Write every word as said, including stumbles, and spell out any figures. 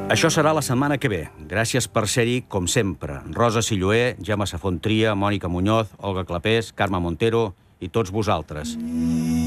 Això serà la setmana que ve. Gràcies per ser-hi, com sempre. Rosa Silloé, Gemma Safont Tria, Mònica Muñoz, Olga Clapés, Carme Montero i tots vosaltres.